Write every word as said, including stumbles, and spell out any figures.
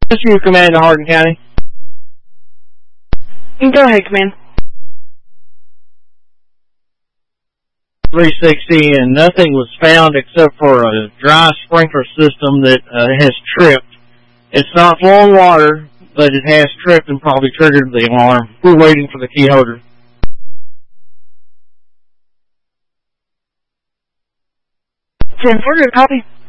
Rescue Command to Hardin County. Go ahead, Command. three sixty, and nothing was found except for a dry sprinkler system that uh, has tripped. It's not flowing water, but it has tripped and probably triggered the alarm. We're waiting for the key holder. ten four, good copy.